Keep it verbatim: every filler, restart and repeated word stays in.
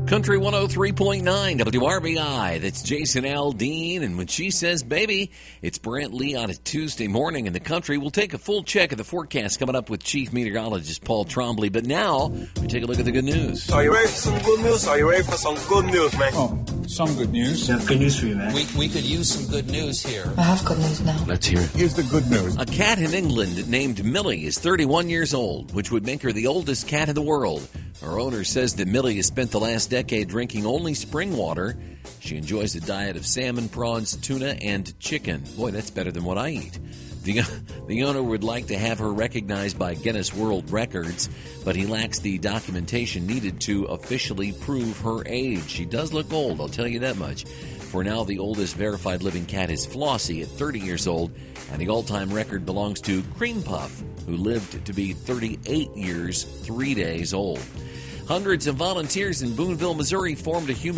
Country one oh three point nine W R B I. That's Jason Aldean. And when she says baby, it's Brent Lee on a Tuesday morning in the country. We'll take a full check of the forecast coming up with Chief Meteorologist Paul Trombley. But now, we take a look at the good news. Are you ready for some good news? Are you ready for some good news, man? Oh, some good news. Yeah, good news for you, man. We, we could use some good news here. I have good news now. Let's hear it. Here's the good news. A cat in England named Millie is thirty-one years old, which would make her the oldest cat in the world. Her owner says that Millie has spent the last decade drinking only spring water. She enjoys a diet of salmon, prawns, tuna, and chicken. Boy, that's better than what I eat. The, the owner would like to have her recognized by Guinness World Records, but he lacks the documentation needed to officially prove her age. She does look old, I'll tell you that much. For now, the oldest verified living cat is Flossie at thirty years old, and the all-time record belongs to Cream Puff, who lived to be thirty-eight years, three days old. Hundreds of volunteers in Boonville, Missouri formed a human